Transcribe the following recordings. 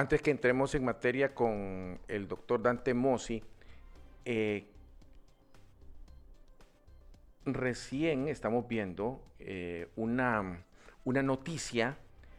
Antes que entremos en materia con el doctor Dante Mossi, recién estamos viendo una noticia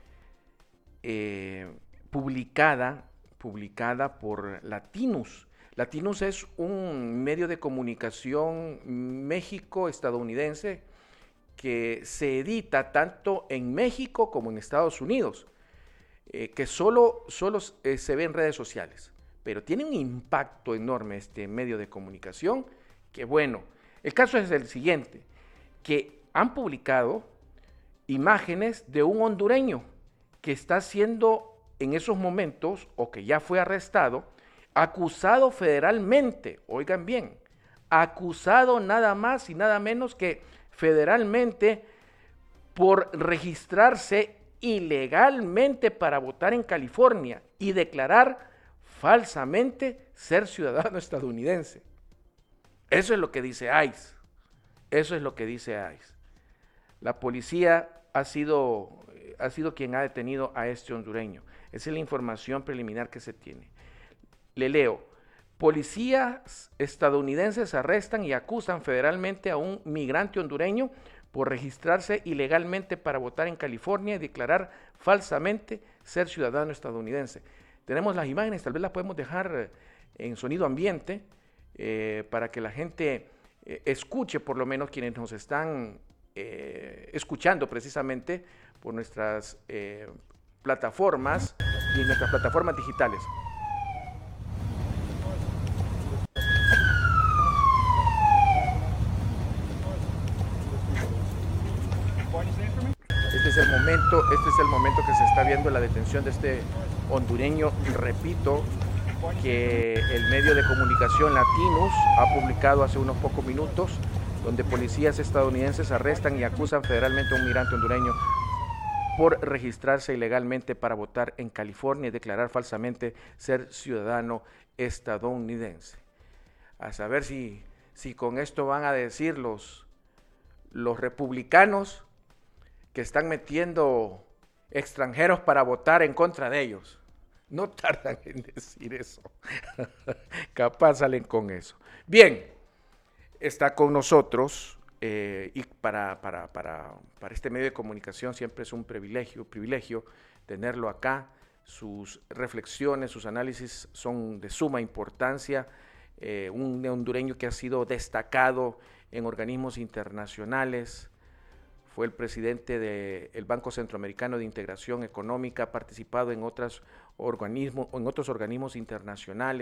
publicada por Latinus. Latinus es un medio de comunicación México-estadounidense que se edita tanto en México como en Estados Unidos, que solo se ve en redes sociales, pero tiene un impacto enorme este medio de comunicación, que bueno, el caso es el siguiente, que han publicado imágenes de un hondureño que está siendo en esos momentos, o que ya fue arrestado, acusado federalmente, oigan bien, acusado nada más y nada menos que federalmente por registrarse ilegalmente para votar en California y declarar falsamente ser ciudadano estadounidense. Eso es lo que dice ICE. Eso es lo que dice ICE. La policía ha sido quien ha detenido a este hondureño. Esa es la información preliminar que se tiene. Le leo. Policías estadounidenses arrestan y acusan federalmente a un migrante hondureño por registrarse ilegalmente para votar en California y declarar falsamente ser ciudadano estadounidense. Tenemos las imágenes, tal vez las podemos dejar en sonido ambiente para que la gente escuche, por lo menos quienes nos están escuchando precisamente por nuestras plataformas y nuestras plataformas digitales. Este es el momento que se está viendo la detención de este hondureño. Repito que el medio de comunicación Latinus ha publicado hace unos pocos minutos, donde policías estadounidenses arrestan y acusan federalmente a un migrante hondureño por registrarse ilegalmente para votar en California y declarar falsamente ser ciudadano estadounidense. A saber si con esto van a decir los republicanos que están metiendo extranjeros para votar en contra de ellos. No tardan en decir eso. Capaz salen con eso. Bien, está con nosotros y para este medio de comunicación siempre es un privilegio tenerlo acá. Sus reflexiones, sus análisis son de suma importancia. Un hondureño que ha sido destacado en organismos internacionales. Fue el presidente del Banco Centroamericano de Integración Económica, ha participado en otros organismos internacionales.